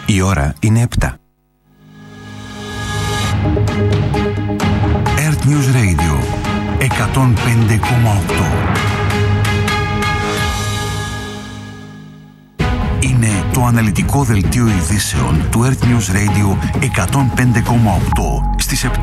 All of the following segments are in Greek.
Η ώρα είναι 7. Earth News Radio 105,8. Είναι το αναλυτικό δελτίο ειδήσεων του Earth News Radio 105,8 στις 7.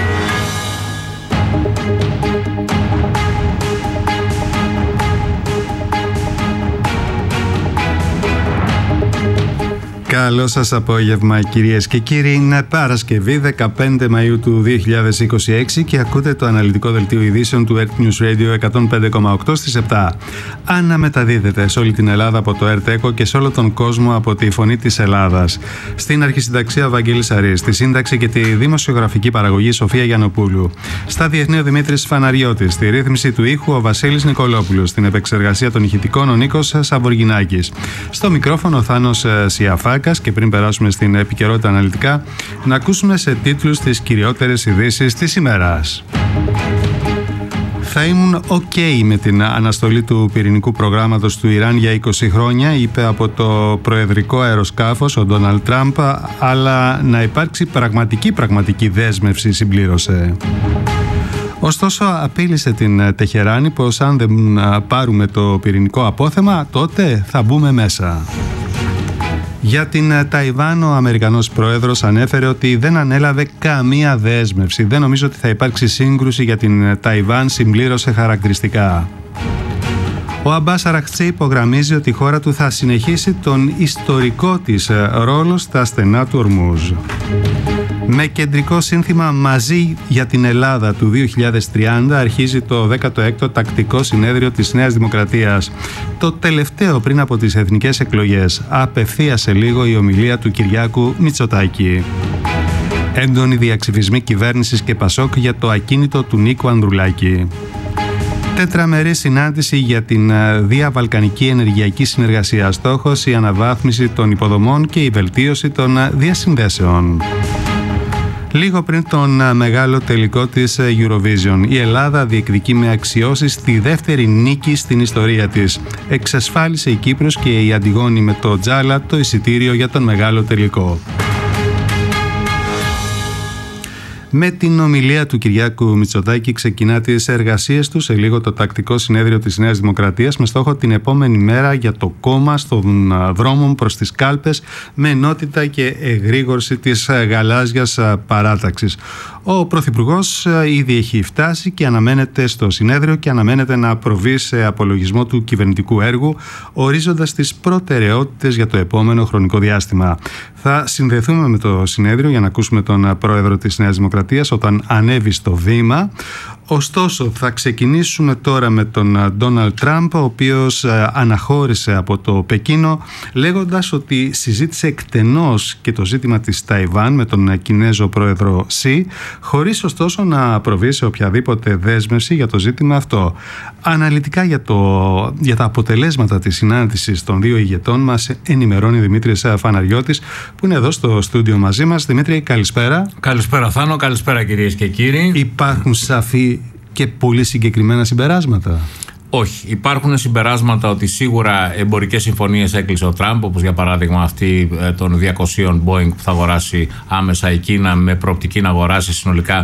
Καλό σας απόγευμα κυρίες και κύριοι. Είναι Παρασκευή 15 Μαΐου του 2026 και ακούτε το αναλυτικό δελτίο ειδήσεων του Earth News Radio 105,8 στις 7. Αναμεταδίδεται σε όλη την Ελλάδα από το Earth Echo και σε όλο τον κόσμο από τη Φωνή της Ελλάδας. Στην αρχισυνταξία Βαγγέλης Αρής, στη σύνταξη και τη δημοσιογραφική παραγωγή Σοφία Γιαννοπούλου. Στα διεθνή ο Δημήτρης Φαναριώτης, στη ρύθμιση του ήχου ο Βασίλης Νικολόπουλος, στην επεξεργασία των ηχητικών ο Νίκος Σαβοργινάκης. Στο μικρόφωνο ο Θάνος Σιαφάκης. Και πριν περάσουμε στην επικαιρότητα αναλυτικά, να ακούσουμε σε τίτλους τις κυριότερες ειδήσεις της ημέρας. Θα ήμουν ok με την αναστολή του πυρηνικού προγράμματος του Ιράν για 20 χρόνια, είπε από το προεδρικό αεροσκάφος ο Ντόναλντ Τραμπ, αλλά να υπάρξει πραγματική δέσμευση, συμπλήρωσε. Ωστόσο, απείλησε την Τεχεράνη πως αν δεν πάρουμε το πυρηνικό απόθεμα, τότε θα μπούμε μέσα. Για την Ταϊβάν, ο Αμερικανός πρόεδρος ανέφερε ότι δεν ανέλαβε καμία δέσμευση. Δεν νομίζω ότι θα υπάρξει σύγκρουση για την Ταϊβάν, συμπλήρωσε χαρακτηριστικά. Ο Αμπάς Αραχτσί υπογραμμίζει ότι η χώρα του θα συνεχίσει τον ιστορικό της ρόλο στα στενά του Ορμούζ. Με κεντρικό σύνθημα «Μαζί για την Ελλάδα» του 2030 αρχίζει το 16ο τακτικό συνέδριο της Νέας Δημοκρατίας. Το τελευταίο πριν από τις εθνικές εκλογές. Απευθείασε λίγο η ομιλία του Κυριάκου Μητσοτάκη. Έντονοι διαξυφισμοί κυβέρνησης και Πασόκ για το ακίνητο του Νίκου Ανδρουλάκη. Τετραμερή συνάντηση για την διαβαλκανική ενεργειακή συνεργασία. Στόχος η αναβάθμιση των υποδομών και η βελτίωση των διασυνδέσεων. Λίγο πριν τον μεγάλο τελικό της Eurovision, η Ελλάδα διεκδικεί με αξιώσεις τη δεύτερη νίκη στην ιστορία της. Εξασφάλισε η Κύπρος και η Αντιγόνη με το τζάλα το εισιτήριο για τον μεγάλο τελικό. Με την ομιλία του Κυριάκου Μητσοτάκη ξεκινά τις εργασίες του σε λίγο το τακτικό συνέδριο της Νέας Δημοκρατίας με στόχο την επόμενη μέρα για το κόμμα στον δρόμο προς τις κάλπες με ενότητα και εγρήγορση της γαλάζιας παράταξης. Ο Πρωθυπουργός ήδη έχει φτάσει και αναμένεται στο συνέδριο και αναμένεται να προβεί σε απολογισμό του κυβερνητικού έργου, ορίζοντας τις προτεραιότητες για το επόμενο χρονικό διάστημα. Θα συνδεθούμε με το συνέδριο για να ακούσουμε τον πρόεδρο της Νέας Δημοκρατίας όταν ανέβει στο βήμα. Ωστόσο, θα ξεκινήσουμε τώρα με τον Ντόναλντ Τραμπ, ο οποίος αναχώρησε από το Πεκίνο, λέγοντας ότι συζήτησε εκτενώς και το ζήτημα της Ταϊβάν με τον Κινέζο πρόεδρο Σι, χωρίς ωστόσο να προβεί σε οποιαδήποτε δέσμευση για το ζήτημα αυτό. Αναλυτικά για τα αποτελέσματα της συνάντησης των δύο ηγετών μας ενημερώνει ο Δημήτρης Φαναριώτης, που είναι εδώ στο στούντιο μαζί μας. Δημήτρη, καλησπέρα. Καλησπέρα Θάνο, καλησπέρα κυρίες και κύριοι. Υπάρχουν σαφή και πολύ συγκεκριμένα συμπεράσματα? Όχι. Υπάρχουν συμπεράσματα ότι σίγουρα εμπορικές συμφωνίες έκλεισε ο Τραμπ, όπως για παράδειγμα αυτή των 200 Boeing που θα αγοράσει άμεσα η Κίνα με προοπτική να αγοράσει συνολικά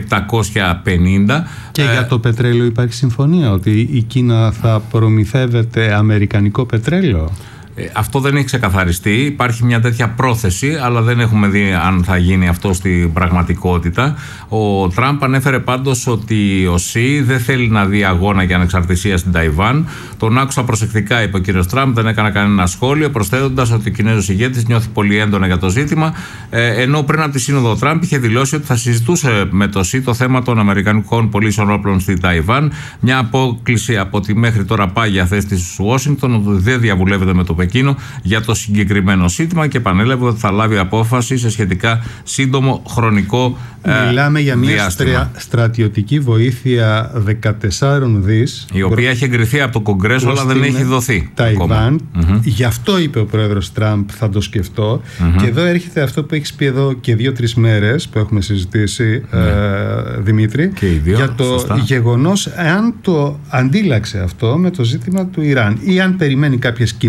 750. Και για το πετρέλαιο υπάρχει συμφωνία ότι η Κίνα θα προμηθεύεται αμερικανικό πετρέλαιο? Αυτό δεν έχει ξεκαθαριστεί. Υπάρχει μια τέτοια πρόθεση, αλλά δεν έχουμε δει αν θα γίνει αυτό στην πραγματικότητα. Ο Τραμπ ανέφερε πάντως ότι ο Σι δεν θέλει να δει αγώνα για ανεξαρτησία στην Ταϊβάν. Τον άκουσα προσεκτικά, είπε ο κ. Τραμπ, δεν έκανα κανένα σχόλιο, προσθέτοντας ότι ο Κινέζος ηγέτης νιώθει πολύ έντονα για το ζήτημα. Ενώ πριν από τη σύνοδο, ο Τραμπ είχε δηλώσει ότι θα συζητούσε με το Σι το θέμα των αμερικανικών πωλήσεων όπλων στη Ταϊβάν. Μια απόκληση από τη μέχρι τώρα πάγια θέση της Ουάσιγκτον, ότι δεν διαβουλεύεται με το Πεκίνο για το συγκεκριμένο ζήτημα και επανέλαβε ότι θα λάβει απόφαση σε σχετικά σύντομο χρονικό Μιλάμε για μια στρατιωτική βοήθεια 14 δις, η οποία έχει εγκριθεί από το Κογκρέσο αλλά δεν έχει δοθεί Ταϊβάν. Γι' αυτό είπε ο πρόεδρος Τραμπ, θα το σκεφτώ. Και εδώ έρχεται αυτό που έχεις πει εδώ και 2-3 μέρες που έχουμε συζητήσει, Δημήτρη, για το γεγονός εάν το αντίλαξε αυτό με το ζήτημα του Ιράν ή αν περιμένει κάποιες κινήσεις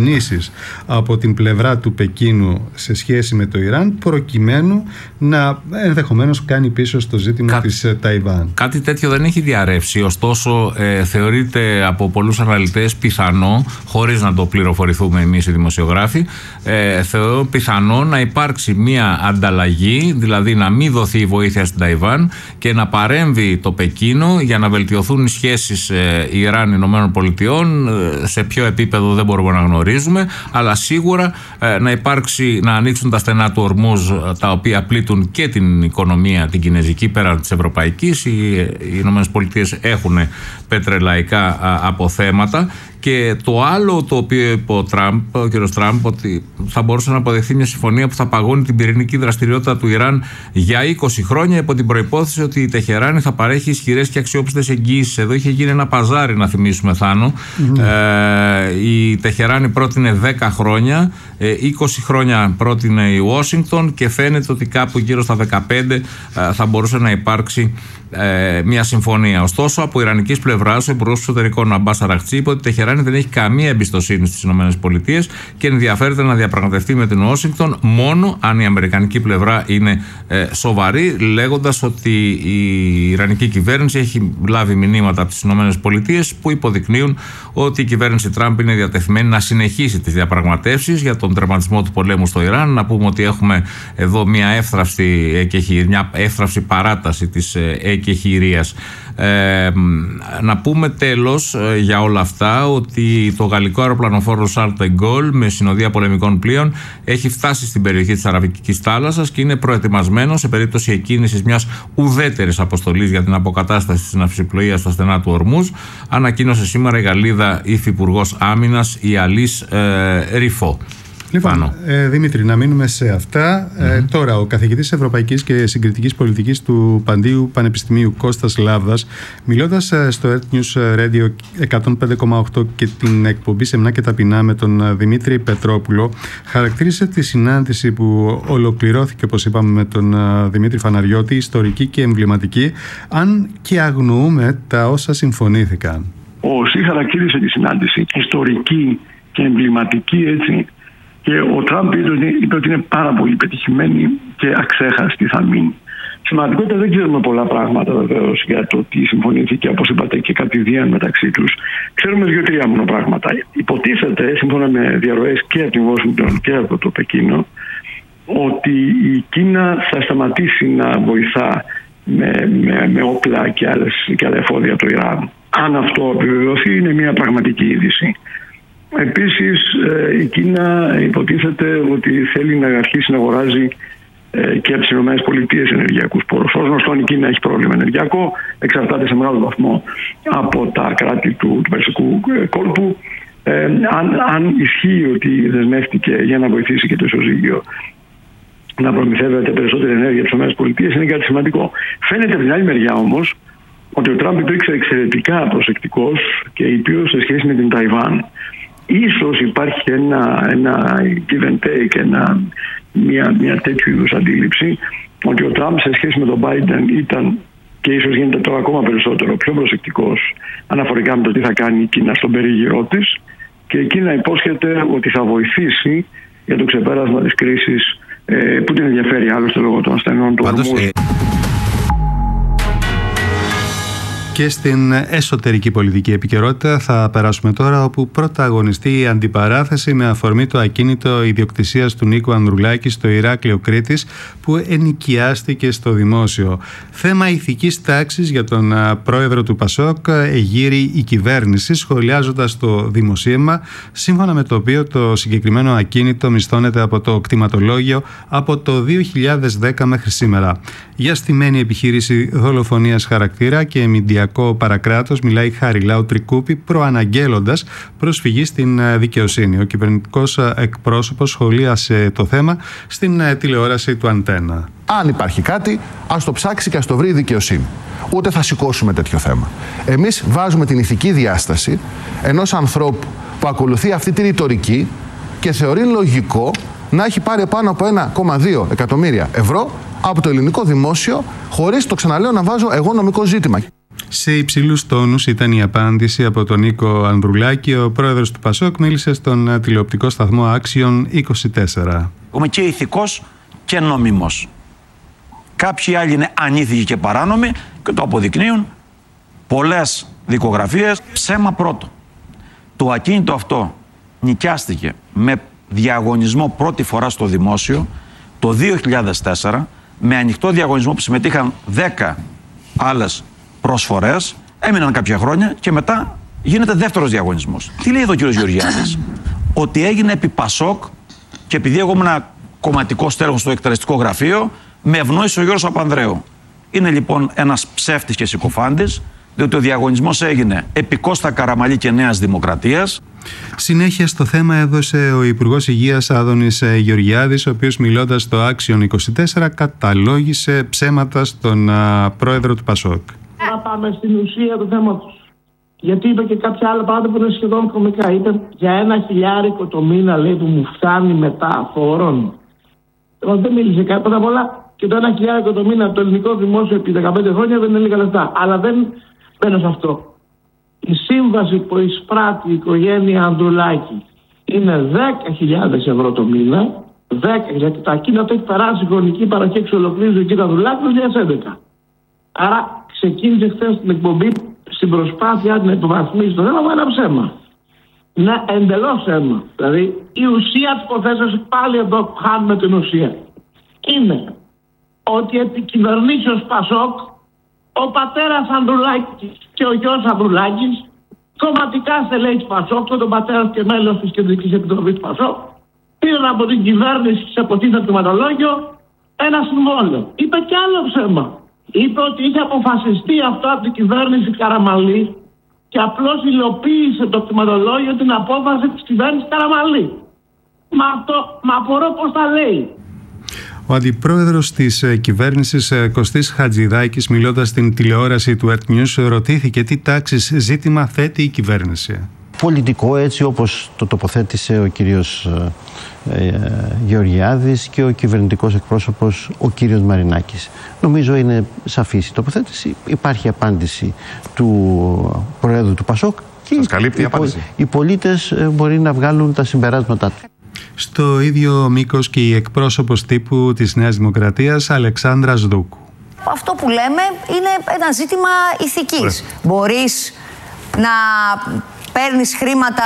κινήσεις από την πλευρά του Πεκίνου σε σχέση με το Ιράν, προκειμένου να ενδεχομένως κάνει πίσω στο ζήτημα της Ταϊβάν. Κάτι τέτοιο δεν έχει διαρρεύσει, ωστόσο θεωρείται από πολλούς αναλυτές πιθανό, χωρίς να το πληροφορηθούμε εμείς οι δημοσιογράφοι, θεωρώ πιθανό να υπάρξει μια ανταλλαγή, δηλαδή να μην δοθεί η βοήθεια στην Ταϊβάν και να παρέμβει το Πεκίνο για να βελτιωθούν οι σχέσεις Ιράν-Ηνωμένων Πολιτειών. Σε ποιο επίπεδο δεν μπορούμε να γνωρίζουμε, αλλά σίγουρα να ανοίξουν τα στενά του Ορμούζ, τα οποία πλήττουν και την οικονομία την κινέζικη πέραν της ευρωπαϊκής. Οι Ηνωμένες Πολιτείες έχουν πετρελαϊκά αποθέματα. Και το άλλο το οποίο είπε ο κ. Τραμπ, ότι θα μπορούσε να αποδεχθεί μια συμφωνία που θα παγώνει την πυρηνική δραστηριότητα του Ιράν για 20 χρόνια, υπό την προϋπόθεση ότι η Τεχεράνη θα παρέχει ισχυρές και αξιόπιστες εγγύησεις. Εδώ είχε γίνει ένα παζάρι, να θυμίσουμε, Θάνο. Η Τεχεράνη πρότεινε 10 χρόνια, 20 χρόνια πρότεινε η Ουάσιγκτον και φαίνεται ότι κάπου γύρω στα 15 θα μπορούσε να υπάρξει μια συμφωνία. Ωστόσο, από ιρανικής πλευράς, ο Υπουργός Εξωτερικών Αμπάς Αραχτσί είπε ότι η Τεχεράνη δεν έχει καμία εμπιστοσύνη στις ΗΠΑ και ενδιαφέρεται να διαπραγματευτεί με την Ουάσιγκτον μόνο αν η αμερικανική πλευρά είναι σοβαρή, λέγοντας ότι η ιρανική κυβέρνηση έχει λάβει μηνύματα από τις ΗΠΑ που υποδεικνύουν ότι η κυβέρνηση Τραμπ είναι διατεθειμένη να συνεχίσει τις διαπραγματεύσεις για τον τερματισμό του πολέμου στο Ιράν. Να πούμε ότι έχουμε εδώ μια εύθραυστη παράταση της εκεχηρίας. Να πούμε τέλος για όλα αυτά ότι το γαλλικό αεροπλανοφόρο Charles de Gaulle με συνοδεία πολεμικών πλοίων έχει φτάσει στην περιοχή της Αραβικής θάλασσας και είναι προετοιμασμένο σε περίπτωση εκκίνησης μιας ουδέτερης αποστολής για την αποκατάσταση της ναυσιπλοείας στα στενά του Ορμούζ, ανακοίνωσε σήμερα η Γαλλίδα υφυπουργός άμυνας η Αλής Ριφό. Λοιπόν, Δημήτρη, να μείνουμε σε αυτά. Τώρα, ο καθηγητής Ευρωπαϊκής και Συγκριτικής Πολιτικής του Παντίου Πανεπιστημίου Κώστας Λάβδας, μιλώντας στο Earth News Radio 105,8 και την εκπομπή Σεμνά και Ταπεινά με τον Δημήτρη Πετρόπουλο, χαρακτήρισε τη συνάντηση που ολοκληρώθηκε, όπως είπαμε, με τον Δημήτρη Φαναριώτη, ιστορική και εμβληματική, αν και αγνοούμε τα όσα συμφωνήθηκαν. Ο ΣΥ χαρακτήρισε τη συνάντηση ιστορική και εμβληματική, έτσι. Και ο Τραμπ είπε ότι είναι πάρα πολύ πετυχημένη και αξέχαστη θα μείνει. Σημαντικότητα δεν ξέρουμε πολλά πράγματα βεβαίως για το τι συμφωνήθηκε, όπως είπατε, και κατηδίαν μεταξύ τους. Ξέρουμε 2-3 μόνο πράγματα. Υποτίθεται, σύμφωνα με διαρροές και από την Washington και από το Πεκίνο, ότι η Κίνα θα σταματήσει να βοηθά με όπλα και άλλα εφόδια το Ιράν. Αν αυτό επιβεβαιωθεί, είναι μια πραγματική είδηση. Επίσης, η Κίνα υποτίθεται ότι θέλει να αρχίσει να αγοράζει και από τις ΗΠΑ ενεργειακούς πόρους. Ως γνωστόν, η Κίνα έχει πρόβλημα ενεργειακό, εξαρτάται σε μεγάλο βαθμό από τα κράτη του Περσικού κόλπου. Αν ισχύει ότι δεσμεύτηκε για να βοηθήσει και το ισοζύγιο να προμηθεύεται περισσότερη ενέργεια από τις ΗΠΑ, είναι κάτι σημαντικό. Φαίνεται από την άλλη μεριά όμως ότι ο Τραμπ υπήρξε εξαιρετικά προσεκτικός και ήπιος σε σχέση με την Ταϊβάν. Ίσως υπάρχει ένα give and take, μια τέτοιου είδους αντίληψη, ότι ο Τραμπ σε σχέση με τον Biden ήταν, και ίσως γίνεται τώρα ακόμα περισσότερο, πιο προσεκτικός αναφορικά με το τι θα κάνει η Κίνα στον περίγυρό της, και η Κίνα υπόσχεται ότι θα βοηθήσει για το ξεπέρασμα της κρίσης που την ενδιαφέρει άλλωστε λόγω των ασθενών του Ορμούζ. Και στην εσωτερική πολιτική επικαιρότητα θα περάσουμε τώρα, όπου πρωταγωνιστεί η αντιπαράθεση με αφορμή το ακίνητο ιδιοκτησίας του Νίκου Ανδρουλάκη στο Ηράκλειο Κρήτης, που ενοικιάστηκε στο δημόσιο. Θέμα ηθικής τάξης για τον πρόεδρο του ΠΑΣΟΚ εγείρει η κυβέρνηση, σχολιάζοντας το δημοσίευμα σύμφωνα με το οποίο το συγκεκριμένο ακίνητο μισθώνεται από το κτηματολόγιο από το 2010 μέχρι σήμερα. Για στημένη επιχείρηση δολοφονίας χαρακτήρα και μηντιακό παρακράτος μιλάει Χαριλάου Τρικούπη, προαναγγέλλοντας προσφυγή στην δικαιοσύνη. Ο κυβερνητικός εκπρόσωπος σχολίασε το θέμα στην τηλεόραση του Αντένα. Αν υπάρχει κάτι, ας το ψάξει και ας το βρει η δικαιοσύνη. Ούτε θα σηκώσουμε τέτοιο θέμα. Εμείς βάζουμε την ηθική διάσταση ενός ανθρώπου που ακολουθεί αυτή τη ρητορική και θεωρεί λογικό να έχει πάρει πάνω από 1,2 εκατομμύρια ευρώ από το ελληνικό δημόσιο, χωρίς, το ξαναλέω, να βάζω εγώ νομικό ζήτημα. Σε υψηλούς τόνους ήταν η απάντηση από τον Νίκο Ανδρουλάκη. Ο πρόεδρος του ΠΑΣΟΚ μίλησε στον τηλεοπτικό σταθμό Άξιον 24. Είμαι και ηθικός και νομιμός. Κάποιοι άλλοι είναι ανήθικοι και παράνομοι και το αποδεικνύουν πολλές δικογραφίες. Ψέμα πρώτο. Το ακίνητο αυτό νοικιάστηκε με διαγωνισμό πρώτη φορά στο δημόσιο το 2004, με ανοιχτό διαγωνισμό που συμμετείχαν 10 άλλες προσφορές, έμειναν κάποια χρόνια και μετά γίνεται δεύτερος διαγωνισμός. Τι λέει εδώ ο κύριος Γεωργιάδης? Ότι έγινε επί ΠΑΣΟΚ και επειδή εγώ ήμουν κομματικό στέλεχος στο εκτελεστικό γραφείο, με ευνόησε ο Γιώργος Παπανδρέου. Είναι λοιπόν ένας ψεύτης και συκοφάντης, διότι ο διαγωνισμός έγινε επί Κώστα Καραμαλή και Νέας Δημοκρατίας. Συνέχεια στο θέμα έδωσε ο Υπουργός Υγείας Άδωνης Γεωργιάδης, ο οποίος μιλώντας στο Άξιον 24 καταλόγησε ψέματα στον πρόεδρο του ΠΑΣΟΚ. Να πάμε στην ουσία του θέματος. Γιατί είπε και κάποια άλλα πράγματα που είναι σχεδόν κωμικά. Είπε για 1.000 το μήνα, λέει, που μου φτάνει μετά φόρων. Δεν μίλησε κάτι πρώτα απ' όλα. Και το 1.000 το μήνα το ελληνικό δημόσιο επί 15 χρόνια δεν είναι λίγα λεφτά. Αλλά δεν μπαίνω σε αυτό. Η σύμβαση που εισπράττει η οικογένεια Ανδρουλάκη είναι 10.000 ευρώ το μήνα. 10.000. Τα εκείνα το έχει περάσει η χρονική παροχή εξ ολοκλήρου του κ. Ανδρουλάκη το 2011. Άρα ξεκίνησε χθες την εκπομπή στην προσπάθεια να υποβαθμίσει το θέμα με ένα ψέμα. Ναι, εντελώς ψέμα. Δηλαδή η ουσία της υποθέσεως, πάλι εδώ χάνουμε την ουσία, είναι ότι επί κυβερνήσεως ΠΑΣΟΚ ο πατέρας Ανδρουλάκης και ο γιος Ανδρουλάκης, κομματικά στελέχη ΠΑΣΟΚ, τον πατέρα και μέλος της Κεντρικής Επιτροπής ΠΑΣΟΚ, πήραν από την κυβέρνηση σε αποτίθετο κτηματολόγιο ένα συμβόλαιο. Είπε και άλλο ψέμα. Είπε ότι είχε αποφασιστεί αυτό από την κυβέρνηση Καραμαλή και απλώς υλοποίησε το κτηματολόγιο την απόφαση της κυβέρνησης Καραμαλή. Μα απορώ πώς τα λέει. Ο αντιπρόεδρος της κυβέρνησης Κωστής Χατζηδάκης, μιλώντας στην τηλεόραση του Earth News, ρωτήθηκε τι τάξης ζήτημα θέτει η κυβέρνηση. Πολιτικό, έτσι όπως το τοποθέτησε ο κύριος Γεωργιάδης και ο κυβερνητικός εκπρόσωπος ο κύριος Μαρινάκης. Νομίζω είναι σαφής η τοποθέτηση. Υπάρχει απάντηση του Προέδρου του ΠΑΣΟΚ και οι πολίτες μπορεί να βγάλουν τα συμπεράσματά του. Στο ίδιο μήκος και η εκπρόσωπος τύπου της Νέας Δημοκρατίας, Αλεξάνδρα Σδούκου. Αυτό που λέμε είναι ένα ζήτημα ηθικής. Μπορείς να παίρνεις χρήματα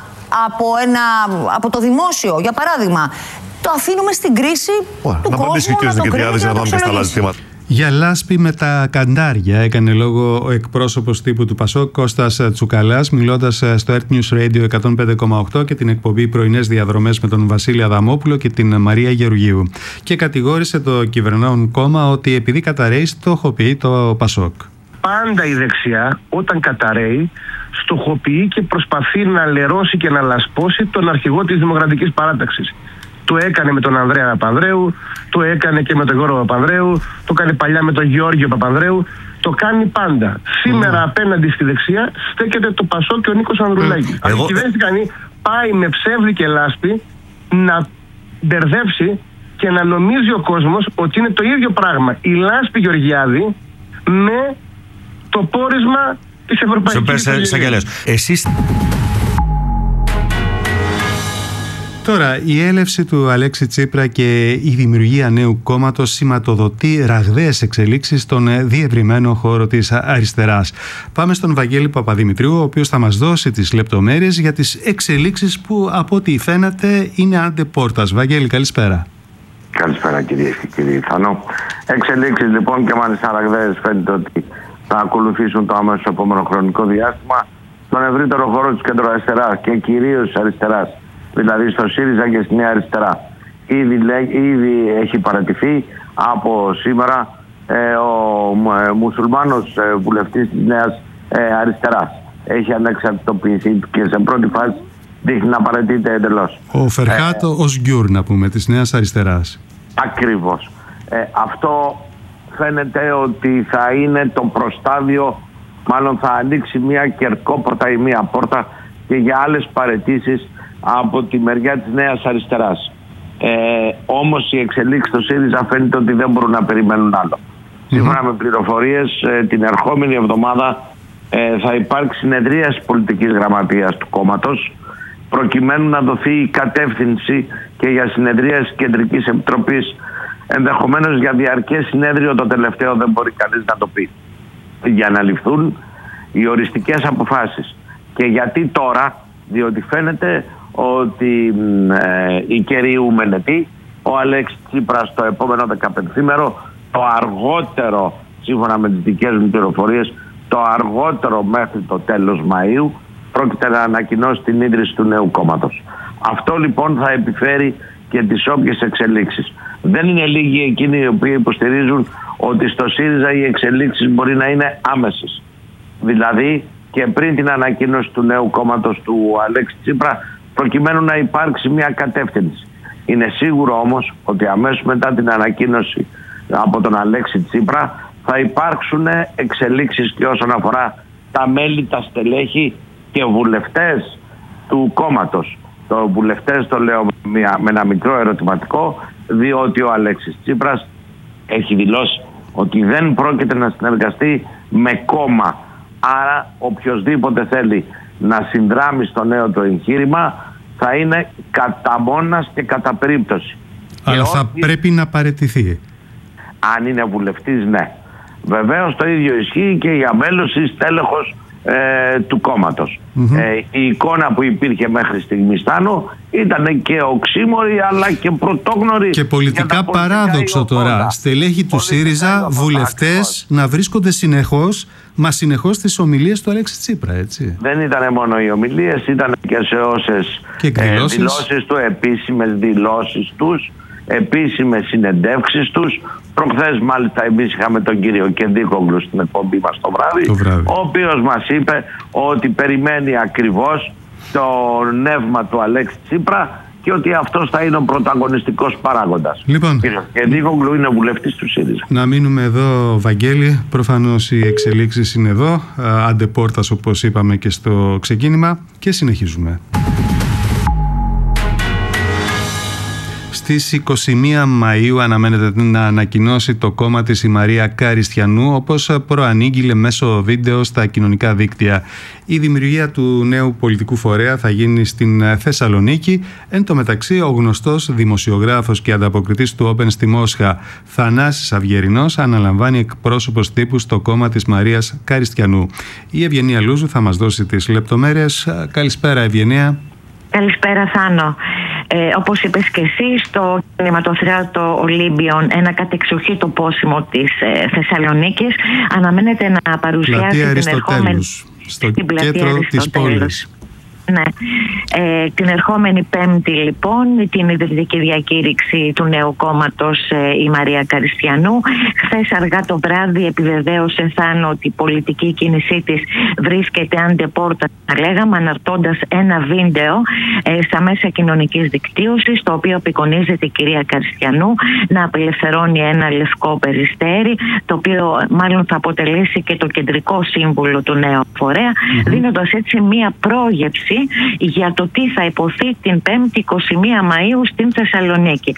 από το δημόσιο, για παράδειγμα. Το αφήνουμε στην κρίση του κόσμου να το κρίνει, να το αξιολογήσει. Για λάσπη με τα καντάρια έκανε λόγο ο εκπρόσωπος τύπου του ΠΑΣΟΚ Κώστας Τσουκαλάς, μιλώντας στο Earth News Radio 105,8 και την εκπομπή Πρωινές Διαδρομές με τον Βασίλη Αδαμόπουλο και την Μαρία Γεωργίου. Και κατηγόρησε το κυβερνών κόμμα ότι επειδή καταραίει στοχοποιεί το ΠΑΣΟΚ. Πάντα η δεξιά όταν καταραίει στοχοποιεί και προσπαθεί να λερώσει και να λασπώσει τον αρχηγό της Δημοκρατικής Παράταξης. Το έκανε με τον Ανδρέα Παπανδρέου, το έκανε και με τον Γιώργο Παπανδρέου, το έκανε παλιά με τον Γεώργιο Παπανδρέου, το κάνει πάντα. Σήμερα απέναντι στη δεξιά στέκεται το ΠΑΣΟΚ και ο Νίκος Ανδρουλάκης. Αν η κυβέρνηση κάνει, πάει με ψεύδι και λάσπη να μπερδεύσει και να νομίζει ο κόσμος ότι είναι το ίδιο πράγμα η λάσπη Γεωργιάδη με το πόρισμα της Ευρωπαϊκής Ένωσης. Τώρα, η έλευση του Αλέξη Τσίπρα και η δημιουργία νέου κόμματος σηματοδοτεί ραγδαίες εξελίξεις στον διευρυμένο χώρο της αριστεράς. Πάμε στον Βαγγέλη Παπαδημητρίου, ο οποίος θα μας δώσει τις λεπτομέρειες για τις εξελίξεις που από ό,τι φαίνεται είναι άντε πόρτας. Βαγγέλη, καλησπέρα. Καλησπέρα κυρίες και κύριοι. Θανό. Εξελίξεις λοιπόν και μάλιστα ραγδαίες φαίνεται ότι θα ακολουθήσουν το αμέσως επόμενο χρονικό διάστημα στον ευρύτερο χώρο της κεντροαριστεράς και κυρίως της αριστεράς. Δηλαδή στο ΣΥΡΙΖΑ και στη Νέα Αριστερά. Ήδη έχει παρατηθεί από σήμερα ο μουσουλμάνος βουλευτής της Νέας Αριστεράς. Έχει ανεξαρτητοποιηθεί και σε πρώτη φάση δείχνει να παρατείται εντελώς. Ο Φερχάτο Οσγκιούρ, να πούμε, της Νέας Αριστεράς. Ακριβώς. Αυτό φαίνεται ότι θα είναι το προστάδιο, μάλλον θα ανοίξει μια κερκόπορτα ή μια πόρτα και για άλλες παραιτήσεις από τη μεριά της Νέας Αριστεράς. Όμως οι εξελίξεις στο ΣΥΡΙΖΑ φαίνεται ότι δεν μπορούν να περιμένουν άλλο. Σύμφωνα με πληροφορίες, την ερχόμενη εβδομάδα θα υπάρξει συνεδρίαση πολιτικής γραμματείας του κόμματος, προκειμένου να δοθεί η κατεύθυνση και για συνεδρίαση Κεντρικής Επιτροπής. Ενδεχομένως για διαρκές συνέδριο, το τελευταίο δεν μπορεί κανείς να το πει, για να ληφθούν οι οριστικές αποφάσεις. Και γιατί τώρα? Διότι φαίνεται ότι η καιρίου μελετή, ο Αλέξης Τσίπρας το επόμενο 15ήμερο, το αργότερο, σύμφωνα με τις δικές μου πληροφορίες, το αργότερο μέχρι το τέλος Μαΐου, πρόκειται να ανακοινώσει την ίδρυση του νέου κόμματος. Αυτό λοιπόν θα επιφέρει και τις όποιες εξελίξεις. Δεν είναι λίγοι εκείνοι οι οποίοι υποστηρίζουν ότι στο ΣΥΡΙΖΑ οι εξελίξεις μπορεί να είναι άμεσες. Δηλαδή και πριν την ανακοίνωση του νέου κόμματος του Αλέξη Τσίπρα, προκειμένου να υπάρξει μια κατεύθυνση. Είναι σίγουρο όμως ότι αμέσως μετά την ανακοίνωση από τον Αλέξη Τσίπρα θα υπάρξουν εξελίξεις και όσον αφορά τα μέλη, τα στελέχη και βουλευτές του κόμματος. Το βουλευτές το λέω με ένα μικρό ερωτηματικό, διότι ο Αλέξης Τσίπρας έχει δηλώσει ότι δεν πρόκειται να συνεργαστεί με κόμμα. Άρα οποιοσδήποτε θέλει να συνδράμει στο νέο το εγχείρημα θα είναι κατά μόνας και κατά περίπτωση. Αλλά θα πρέπει να παραιτηθεί. Αν είναι βουλευτής, ναι. Βεβαίως το ίδιο ισχύει και για μέλος ή στέλεχος του κόμματος. Η εικόνα που υπήρχε μέχρι στιγμής, Θάνο, ήταν και οξύμορη αλλά και πρωτόγνωρη. Και πολιτικά παράδοξο τώρα. Στελέχη του ΣΥΡΙΖΑ, βουλευτές να βρίσκονται συνεχώς συνεχώς στις ομιλίες του Αλέξη Τσίπρα, έτσι. Δεν ήταν μόνο οι ομιλίες, ήταν και σε όσες δηλώσεις του, επίσημες δηλώσεις τους, επίσημες συνεντεύξεις τους. Προχθές μάλιστα εμείς είχαμε τον κύριο Κεντίκογλου στην εκπομπή μας το βράδυ, ο οποίος μας είπε ότι περιμένει ακριβώς το νεύμα του Αλέξη Τσίπρα και ότι αυτός θα είναι ο πρωταγωνιστικός παράγοντας. Λοιπόν, κύριος Κεντίκογλου είναι βουλευτής του ΣΥΡΙΖΑ. Να μείνουμε εδώ, Βαγγέλη. Προφανώς οι εξελίξεις είναι εδώ, αντεπόρτας όπως είπαμε και στο ξεκίνημα, και συνεχίζουμε. Στις 21 Μαΐου αναμένεται να ανακοινώσει το κόμμα της η Μαρία Καριστιανού, όπως προανήγγειλε μέσω βίντεο στα κοινωνικά δίκτυα. Η δημιουργία του νέου πολιτικού φορέα θα γίνει στην Θεσσαλονίκη. Εν τω μεταξύ, ο γνωστός δημοσιογράφος και ανταποκριτής του Open στη Μόσχα, Θανάσης Αυγερινός, αναλαμβάνει εκπρόσωπος τύπου στο κόμμα της Μαρίας Καριστιανού. Η Ευγενία Λούζου θα μας δώσει τις λεπτομέρειες. Καλησπέρα, Ευγενία. Καλησπέρα, Θάνο. Όπως είπες και εσύ, στο κινηματοθέατρο Ολύμπιον, ένα κατεξοχήτο πόσιμο της Θεσσαλονίκης, αναμένεται να παρουσιάσει την ερχόμενη στο κέντρο της πόλης. Ναι. Την ερχόμενη Πέμπτη λοιπόν την ιδρυτική διακήρυξη του νέου κόμματος η Μαρία Καριστιανού. Χθες αργά το βράδυ επιβεβαίωσε, Θάνο, ότι η πολιτική κίνησή της βρίσκεται αντεπόρτα, θα λέγαμε, αναρτώντας ένα βίντεο στα μέσα κοινωνικής δικτύωσης, το οποίο απεικονίζεται η κυρία Καριστιανού να απελευθερώνει ένα λευκό περιστέρι, το οποίο μάλλον θα αποτελέσει και το κεντρικό σύμβολο του νέου φορέα, δίνοντας έτσι μία πρόγευση για το τι θα υποθεί την 5η 21 Μαΐου στην Θεσσαλονίκη.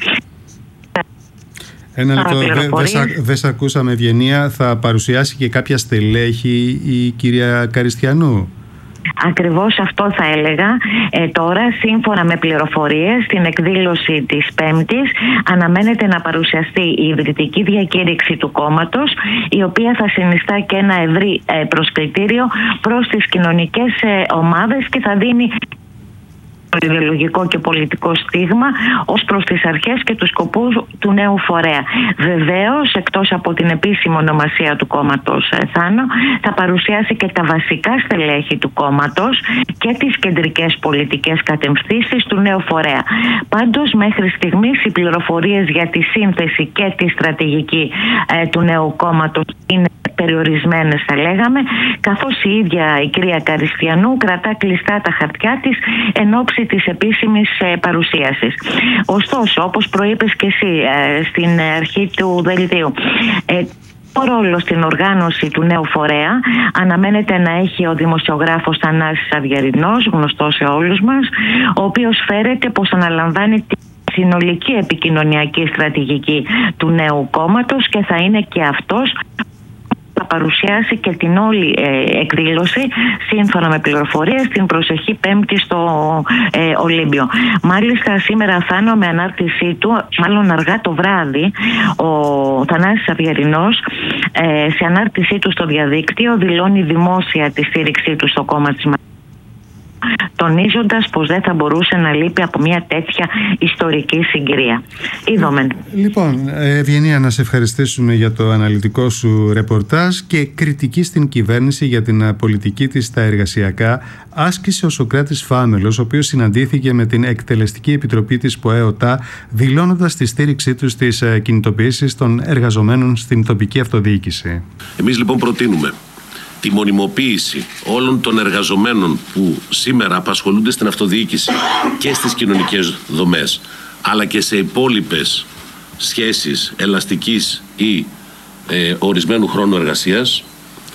Ένα λεπτό, δεν σε ακούσαμε, Ευγενία. Θα παρουσιάσει και κάποια στελέχη η κυρία Καριστιανού? Ακριβώς αυτό θα έλεγα. Τώρα, σύμφωνα με πληροφορίες, στην εκδήλωση της Πέμπτης αναμένεται να παρουσιαστεί η ιδρυτική διακήρυξη του κόμματος, η οποία θα συνιστά και ένα ευρύ προσκριτήριο προς τις κοινωνικές ομάδες και θα δίνει ιδεολογικό και πολιτικό στίγμα ως προς τις αρχές και τους σκοπούς του νέου φορέα. Βεβαίως, εκτός από την επίσημη ονομασία του κόμματος, Θάνο, θα παρουσιάσει και τα βασικά στελέχη του κόμματος και τις κεντρικές πολιτικές κατευθύνσεις του νέου φορέα. Πάντως, μέχρι στιγμής οι πληροφορίες για τη σύνθεση και τη στρατηγική του νέου κόμματος είναι περιορισμένες, θα λέγαμε, καθώς η ίδια η κυρία Καριστιανού κρατά κλειστά τα χαρτιά της εν ώψη της επίσημης παρουσίασης. Ωστόσο, όπως προείπες και εσύ στην αρχή του δελτίου, ο ρόλο στην οργάνωση του νέου φορέα αναμένεται να έχει ο δημοσιογράφος Θανάσης Αυγερινός, γνωστός σε όλους μας, ο οποίος φέρεται πως αναλαμβάνει τη συνολική επικοινωνιακή στρατηγική του νέου κόμματος και θα είναι και αυτός θα παρουσιάσει και την όλη εκδήλωση σύμφωνα με πληροφορίες την προσεχή Πέμπτη στο Ολύμπιο. Μάλιστα σήμερα Θάνο με ανάρτησή του, μάλλον αργά το βράδυ, ο Θανάσης Αυγερινός σε ανάρτησή του στο διαδίκτυο δηλώνει δημόσια τη στήριξή του στο κόμμα της, τονίζοντας πως δεν θα μπορούσε να λείπει από μια τέτοια ιστορική συγκυρία. Είδομεν. Λοιπόν, Ευγενία, να σε ευχαριστήσουμε για το αναλυτικό σου ρεπορτάζ και κριτική στην κυβέρνηση για την πολιτική της στα εργασιακά άσκησε ο Σωκράτης Φάμελος, ο οποίος συναντήθηκε με την Εκτελεστική Επιτροπή της ΠΟΕΟΤΑ, δηλώνοντας τη στήριξή του στις κινητοποιήσεις των εργαζομένων στην τοπική αυτοδιοίκηση. Εμείς λοιπόν προτείνουμε τη μονιμοποίηση όλων των εργαζομένων που σήμερα απασχολούνται στην αυτοδιοίκηση και στις κοινωνικές δομές, αλλά και σε υπόλοιπες σχέσεις ελαστικής ή ορισμένου χρόνου εργασίας.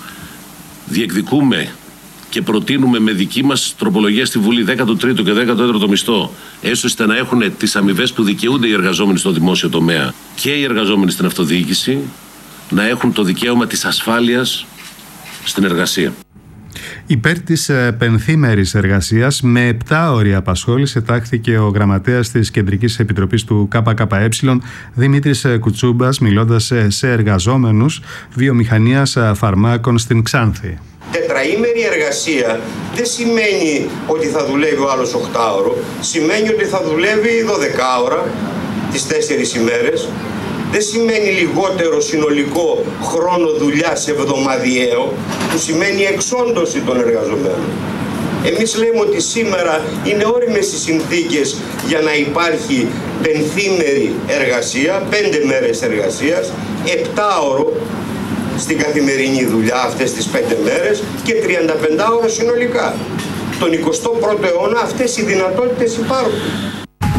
Διεκδικούμε και προτείνουμε με δική μας τροπολογία στη Βουλή 13ο και 14ο μισθό, έστω ώστε να έχουν τις αμοιβές που δικαιούνται οι εργαζόμενοι στο δημόσιο τομέα και οι εργαζόμενοι στην αυτοδιοίκηση να έχουν το δικαίωμα της ασφάλειας στην εργασία. Υπέρ της πενθήμερης εργασίας με 7ωρη απασχόληση τάχθηκε ο γραμματέας της Κεντρικής Επιτροπής του ΚΚΕ, Δημήτρης Κουτσούμπας, μιλώντας σε εργαζόμενους βιομηχανίας φαρμάκων στην Ξάνθη. Τετραήμερη εργασία δεν σημαίνει ότι θα δουλεύει ο άλλος 8ωρο, σημαίνει ότι θα δουλεύει 12 ώρα τις 4 ημέρες. Δεν σημαίνει λιγότερο συνολικό χρόνο δουλειάς εβδομαδιαίο, που σημαίνει εξόντωση των εργαζομένων. Εμείς λέμε ότι σήμερα είναι όριμες οι συνθήκες για να υπάρχει πενθήμερη εργασία, 5 μέρες εργασίας, 7ωρο στην καθημερινή δουλειά αυτές τις 5 μέρες και 35ωρο συνολικά. Τον 21ο αιώνα αυτές οι δυνατότητες υπάρχουν.